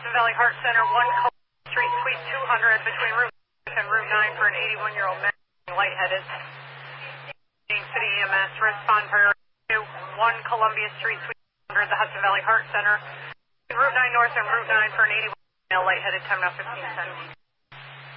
Hudson Valley Heart Center, 1 Columbia Street, Suite 200, between Route 6 and Route 9 for an 81-year-old man lightheaded. City EMS, respond priority 2, 1 Columbia Street, Suite 200, the Hudson Valley Heart Center, Route 9 North and Route 9 for an 81-year-old male lightheaded, time now 1510.